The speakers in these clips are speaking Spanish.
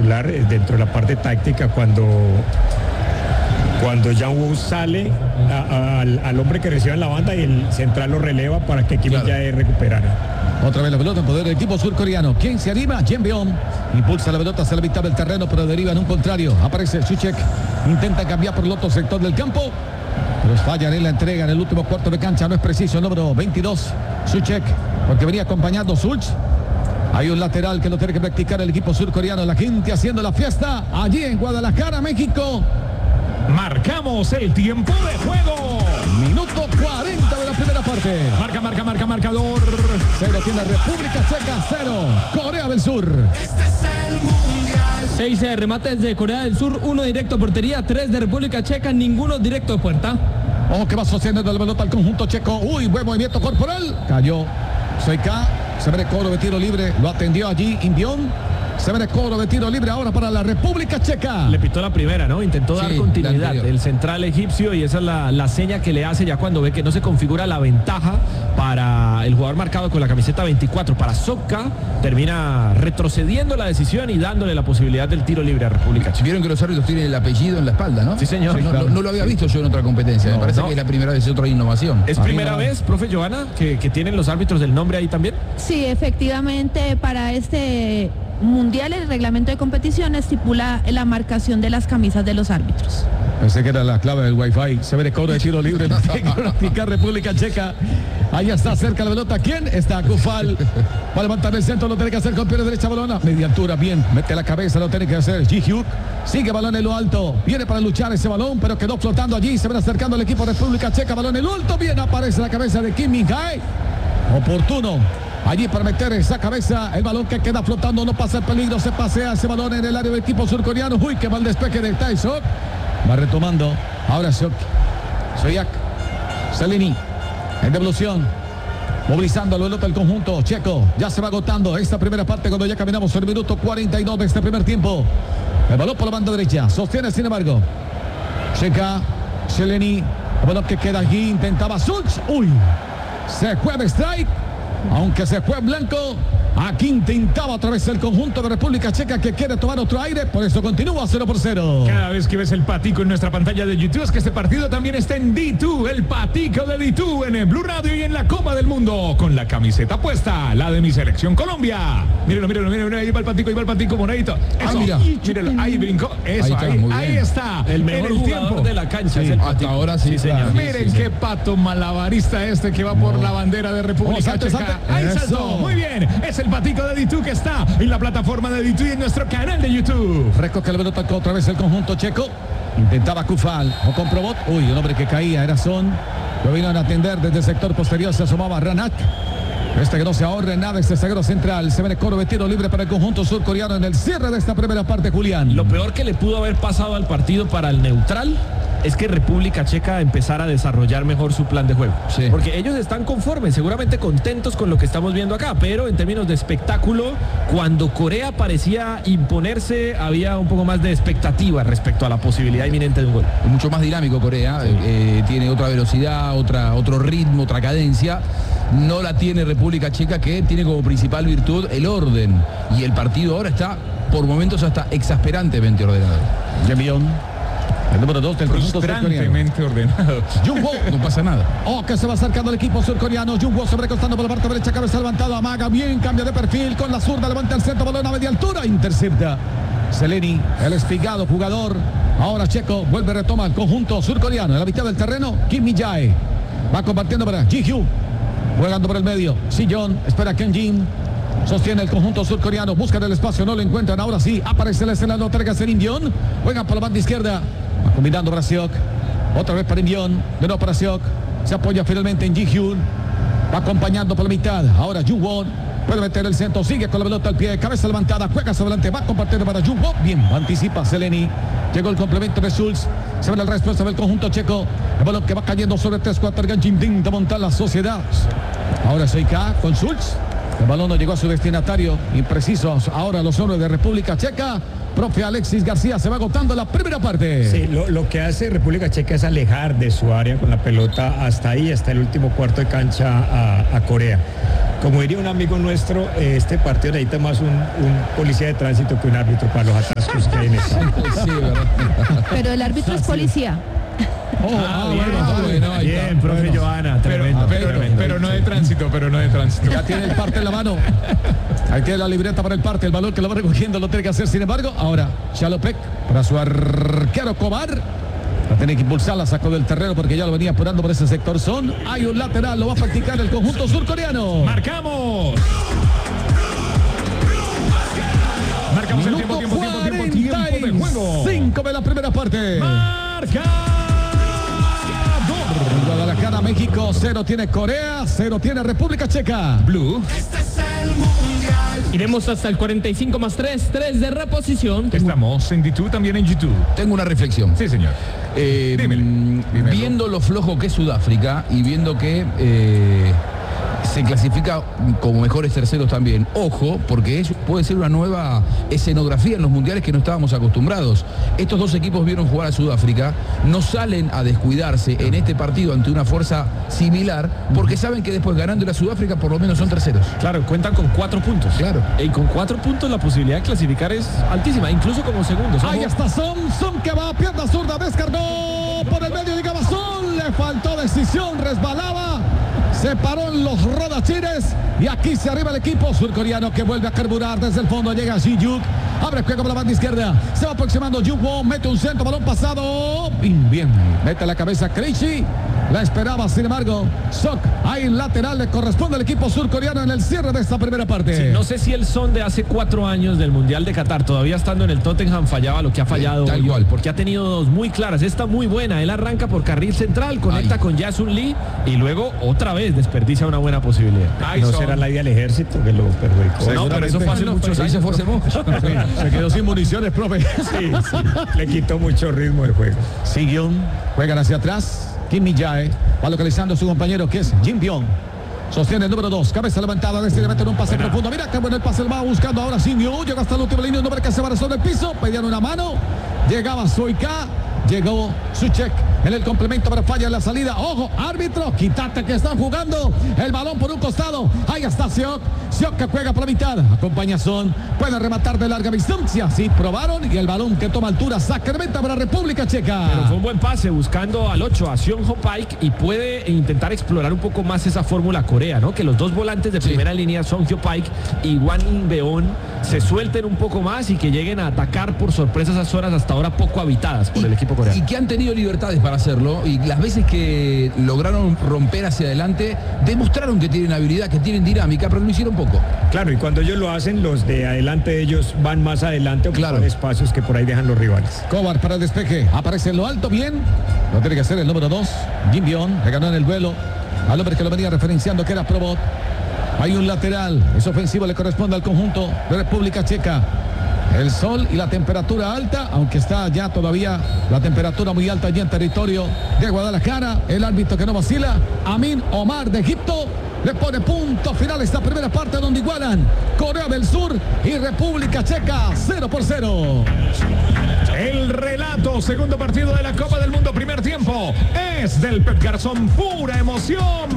espectacular dentro de la parte táctica cuando Jan Wu sale al hombre que recibe en la banda y el central lo releva para que Kim Jae recuperara. Otra vez la pelota en poder del equipo surcoreano. ¿Quién se anima? Jeonbyeon impulsa la pelota hacia la mitad del terreno, pero deriva en un contrario. Aparece Souček, intenta cambiar por el otro sector del campo, pero fallan en la entrega en el último cuarto de cancha. No es preciso, número 22, Souček, porque venía acompañando Schultz. Hay un lateral que lo tiene que practicar el equipo surcoreano. La gente haciendo la fiesta allí en Guadalajara, México. Marcamos el tiempo de juego. Minuto 40 de la primera parte. Marcador. 0 tiene República Checa, 0 Corea del Sur. 6 remates de Corea del Sur, 1 directo a portería, 3 de República Checa, ninguno directo a puerta. Ojo que va sosteniendo la pelota al conjunto checo. Uy, buen movimiento corporal. Cayó Soika. Se ve cobro de tiro libre. Lo atendió allí Inbión. Se ve cobro de tiro libre ahora para la República Checa. Le pitó la primera, ¿no? Intentó dar continuidad el central egipcio y esa es la seña que le hace ya cuando ve que no se configura la ventaja para el jugador marcado con la camiseta 24. Para Soka termina retrocediendo la decisión y dándole la posibilidad del tiro libre a República Checa. Vieron que los árbitros tienen el apellido en la espalda, ¿no? Sí, señor. Sí, no lo había visto yo en otra competencia. Me parece que es la primera vez, otra innovación. ¿Es primera vez, profe Johanna, que tienen los árbitros del nombre ahí también? Sí, efectivamente, para este mundial el reglamento de competición estipula la marcación de las camisas de los árbitros. Pensé que era la clave del Wi-Fi. Se ve cobro de tiro libre. República Checa. Ahí está cerca la pelota. ¿Quién? Está Kufal. Va a levantar el centro. Lo tiene que hacer con pierna derecha. Balona. Media altura. Bien. Mete la cabeza. Lo tiene que hacer Ji-hyuk. Sigue balón en lo alto. Viene para luchar ese balón, pero quedó flotando allí. Se ven acercando el equipo de República Checa. Balón en lo alto. Bien. Aparece la cabeza de Kim Min-jae. Oportuno. Allí para meter esa cabeza, el balón que queda flotando, no pasa el peligro, se pasea ese balón en el área del equipo surcoreano. Uy, qué mal despeje de Tae-seok. Va retomando, ahora Soyak, Seleni, en devolución, movilizando la pelota el conjunto checo. Ya se va agotando esta primera parte cuando ya caminamos sobre el minuto 42 de este primer tiempo. El balón por la banda derecha, sostiene sin embargo Checa, Seleni, el balón que queda allí, intentaba Schultz. Uy, se fue de strike. Aunque se fue en blanco, aquí intentaba otra vez el conjunto de República Checa que quiere tomar otro aire, por eso continúa 0-0. Cada vez que ves el patico en nuestra pantalla de YouTube es que este partido también está en D2, el patico de D2 en el Blue Radio y en la Copa del Mundo, con la camiseta puesta, la de mi selección Colombia. Mírenlo, ahí va el patico moradito. Eso, mírenlo, ahí brincó, eso, ahí está. El mejor jugador de la cancha. Sí, hasta ahora sí, señor. Miren qué pato malabarista este que va por la bandera de República Checa. Ahí saltó, muy bien, es el patico de D2 que está en la plataforma de D2 y en nuestro canal de YouTube. Recoge la pelota otra vez el conjunto checo. Intentaba Kufal o comprobó. Uy, un hombre que caía era Son. Lo vino a atender desde el sector posterior. Se asomaba Ranak. Este que no se ahorre nada, este zaguero central. Se ve el coro de tiro libre para el conjunto surcoreano en el cierre de esta primera parte, Julián. Lo peor que le pudo haber pasado al partido para el neutral es que República Checa empezara a desarrollar mejor su plan de juego. Sí. Porque ellos están conformes, seguramente contentos con lo que estamos viendo acá, pero en términos de espectáculo, cuando Corea parecía imponerse, había un poco más de expectativa respecto a la posibilidad inminente de un gol. Mucho más dinámico Corea, tiene otra velocidad, otro ritmo, otra cadencia. No la tiene República Checa, que tiene como principal virtud el orden. Y el partido ahora está, por momentos, hasta exasperantemente ordenado. Jeonbyeon. El número 2 del conjunto surcoreano. ordenado. Jungwoo. No pasa nada. Oh, que se va acercando el equipo surcoreano. Jungwoo sobrecostando por la parte derecha, cabeza levantada, amaga bien, cambia de perfil con la zurda, levanta el centro, balón a media altura, intercepta. Seleni, el espigado jugador. Ahora Checo vuelve, retoma el conjunto surcoreano. En la mitad del terreno, Kim Min-jae. Va compartiendo para Ji-hyuk. Jugando por el medio. Sillon, espera Ken Jin. Sostiene el conjunto surcoreano. Buscan el espacio, no lo encuentran. Ahora sí, aparece la escena, no entrega a Inbion. Juega por la banda izquierda. Va combinando para Seok. Otra vez para Inbion. De nuevo para Seok. Se apoya finalmente en Ji-hyun. Va acompañando por la mitad. Ahora Jungwoo. Puede meter el centro. Sigue con la pelota al pie. Cabeza levantada. Juega hacia adelante. Va compartiendo para Jungwoo. Bien, anticipa Seleni. Llegó el complemento de Schultz. Se ve la respuesta del conjunto checo. El balón que va cayendo sobre 3-4. Ganjin de montar la sociedad. Ahora Soika con Schultz. El balón no llegó a su destinatario. Impreciso ahora los hombres de República Checa. Profe Alexis García, se va agotando la primera parte. Sí, lo que hace República Checa es alejar de su área con la pelota hasta ahí, hasta el último cuarto de cancha a Corea. Como diría un amigo nuestro, este partido necesita más un policía de tránsito que un árbitro para los atascos que hay en esto. Sí, ¿verdad? Pero el árbitro es policía. Bien, profe Joana, tremendo, tremendo. Pero no de tránsito, Ya tiene el parte en la mano. Ahí tiene la libreta para el parte, el balón que lo va recogiendo lo tiene que hacer. Sin embargo, ahora Chalopek para su arquero Kovar. La tiene que impulsar, la sacó del terreno porque ya lo venía apurando por ese sector. Hay un lateral, lo va a practicar el conjunto surcoreano. Marcamos el tiempo de juego. 5 de la primera parte. Marcador. Guadalajara, México, 0 tiene Corea, 0 tiene República Checa. Blue. Iremos hasta el 45 más 3 de reposición. Estamos en D2, también en YouTube. Tengo una reflexión. Sí, señor. Dímelo. Viendo lo flojo que es Sudáfrica y viendo que se clasifica como mejores terceros también. Ojo, porque puede ser una nueva escenografía en los mundiales que no estábamos acostumbrados. Estos dos equipos vieron jugar a Sudáfrica, no salen a descuidarse en este partido ante una fuerza similar, porque saben que después ganando a Sudáfrica por lo menos son terceros. Claro, cuentan con 4 puntos. Claro. Y con 4 puntos la posibilidad de clasificar es altísima, incluso como segundos. Ahí está Son que va a pierna zurda, descargó por el medio de Gabazón, le faltó decisión, resbalaba. Se paró en los rodachines y aquí se arriba el equipo surcoreano que vuelve a carburar desde el fondo. Llega Ji-Yuk, abre el juego por la banda izquierda. Se va aproximando Jung-Won, mete un centro, balón pasado. Bien, mete la cabeza Kreishi. La esperaba, sin embargo, Sok. Ahí lateral le corresponde al equipo surcoreano en el cierre de esta primera parte. Sí, no sé si el Son de hace 4 años del Mundial de Qatar, todavía estando en el Tottenham, fallaba lo que ha fallado tal hoy, cual. porque ha tenido 2 muy claras. Esta muy buena, él arranca por carril central, conecta con Jae-Sun Lee y luego otra vez desperdicia una buena posibilidad. No será la idea del ejército que lo perjudicó. No, pero eso fue hace muchos años. Se quedó sin municiones, profe. Sí, le quitó mucho ritmo del juego. Siguión, juegan hacia atrás. Kim Mi-jae va localizando a su compañero que es Jin Byung. Sostiene el número 2, cabeza levantada, decide meter un pase profundo. Mira qué bueno el pase, va buscando ahora Shin-Yu. Llega hasta la última línea, un hombre que se va sobre el piso. Pedían una mano. Llegaba Soika. Llegó Suchek en el complemento, pero falla en la salida. Ojo, árbitro, quítate que están jugando el balón por un costado. Ahí está Seok. Seok que juega por la mitad. Acompaña Son. Puede rematar de larga distancia. Sí, probaron. Y el balón que toma altura. Sacramento para República Checa. Pero fue un buen pase buscando al 8, a Seon-Ho Paik, y puede intentar explorar un poco más esa fórmula Corea, ¿no? Que los dos volantes de primera línea, Song-Hyo Paik y Wan In-beon, se suelten un poco más y que lleguen a atacar por sorpresa esas zonas hasta ahora poco habitadas por el equipo coreano. Y que han tenido libertades para hacerlo, y las veces que lograron romper hacia adelante demostraron que tienen habilidad, que tienen dinámica, pero lo hicieron poco. Claro, y cuando ellos lo hacen, los de adelante de ellos van más adelante, ocupar espacios que por ahí dejan los rivales. Kovar para el despeje, aparece en lo alto, bien. Lo tiene que hacer el número 2, Jin Byung, le ganó en el duelo al hombre que lo venía referenciando, que era Probot. Hay un lateral, es ofensivo, le corresponde al conjunto de República Checa. El sol y la temperatura alta, aunque está ya todavía la temperatura muy alta allí en territorio de Guadalajara. El árbitro que no vacila, Amin Omar de Egipto, le pone punto final a esta primera parte donde igualan Corea del Sur y República Checa 0-0. El relato, segundo partido de la Copa del Mundo, primer tiempo, es del Pep Garzón, pura emoción.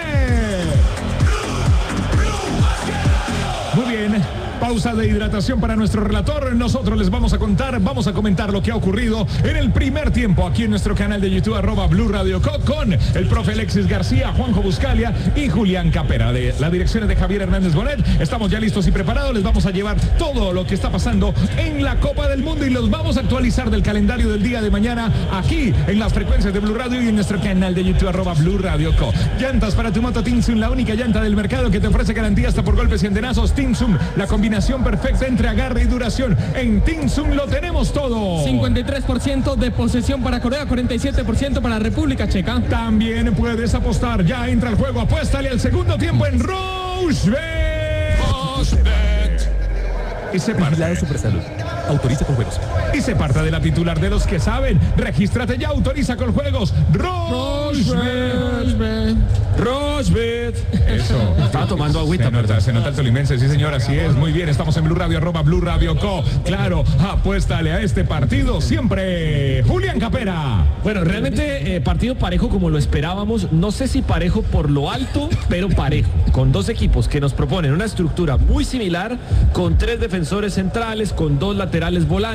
Muy bien. Pausa de hidratación para nuestro relator. Nosotros les vamos a contar, vamos a comentar lo que ha ocurrido en el primer tiempo aquí en nuestro canal de YouTube @Blue Radio Co, con el profe Alexis García, Juanjo Buscalia y Julián Capera. De la dirección de Javier Hernández Bonet. Estamos ya listos y preparados. Les vamos a llevar todo lo que está pasando en la Copa del Mundo y los vamos a actualizar del calendario del día de mañana aquí en las frecuencias de Blue Radio y en nuestro canal de YouTube @Blue Radio Co. Llantas para tu moto Tinsum, la única llanta del mercado que te ofrece garantía hasta por golpes y andenazos. Tinsum, la combinación perfecta entre agarre y duración. En Tinsum lo tenemos todo. 53% de posesión para Corea, 47% para República Checa. También puedes apostar. Ya entra el juego. Apuéstale al segundo tiempo en Rochebet. Y se parte. Supersalud. Autoriza con juegos. Y se parta de la titular de los que saben. Regístrate ya, autoriza con juegos. Rochebet. Crossbet. Eso. Estaba tomando agüita. Se nota el tolimense, sí señor, así es. Muy bien, estamos en Blue Radio, @Blue Radio Co. Claro, apuéstale a este partido siempre. Julián Capera. Bueno, realmente partido parejo como lo esperábamos. No sé si parejo por lo alto, pero parejo. Con dos equipos que nos proponen una estructura muy similar, con 3 defensores centrales, con 2 laterales volantes.